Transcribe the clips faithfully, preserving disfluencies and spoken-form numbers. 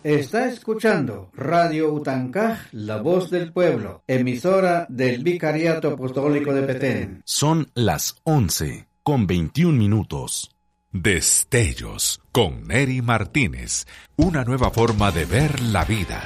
Está escuchando Radio Utancaj, la voz del pueblo, emisora del Vicariato Apostólico de Petén. Son las once con veintiún minutos. Destellos con Neri Martínez, una nueva forma de ver la vida.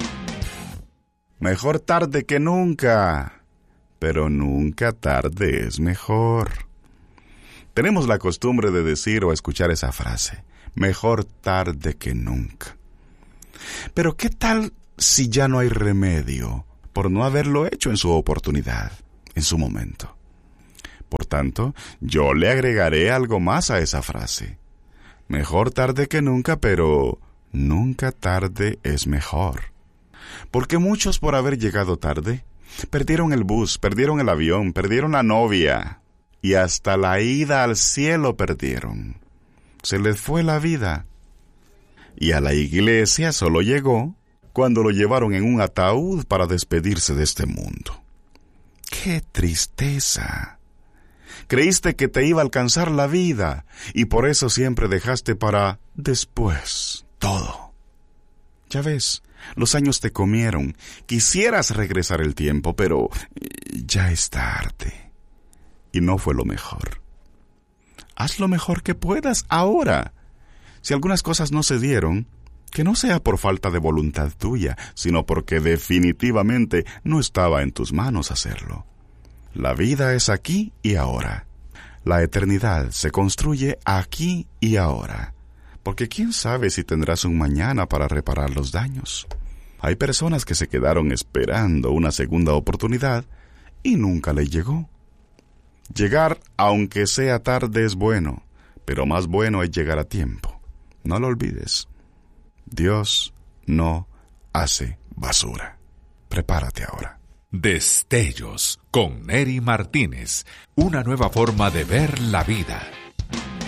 Mejor tarde que nunca, pero nunca tarde es mejor. Tenemos la costumbre de decir o escuchar esa frase, mejor tarde que nunca. Pero ¿qué tal si ya no hay remedio por no haberlo hecho en su oportunidad, en su momento? Por tanto, yo le agregaré algo más a esa frase. Mejor tarde que nunca, pero nunca tarde es mejor. Porque muchos, por haber llegado tarde, perdieron el bus, perdieron el avión, perdieron la novia, y hasta la ida al cielo perdieron. Se les fue la vida. Y a la iglesia solo llegó cuando lo llevaron en un ataúd para despedirse de este mundo. ¡Qué tristeza! Creíste que te iba a alcanzar la vida y por eso siempre dejaste para después todo. Ya ves, los años te comieron. Quisieras regresar el tiempo, pero ya es tarde. Y no fue lo mejor. Haz lo mejor que puedas ahora. Si algunas cosas no se dieron, que no sea por falta de voluntad tuya, sino porque definitivamente no estaba en tus manos hacerlo. La vida es aquí y ahora. La eternidad se construye aquí y ahora. Porque quién sabe si tendrás un mañana para reparar los daños. Hay personas que se quedaron esperando una segunda oportunidad y nunca les llegó. Llegar, aunque sea tarde, es bueno, pero más bueno es llegar a tiempo. No lo olvides. Dios no hace basura. Prepárate ahora. Destellos con Neri Martínez, una nueva forma de ver la vida.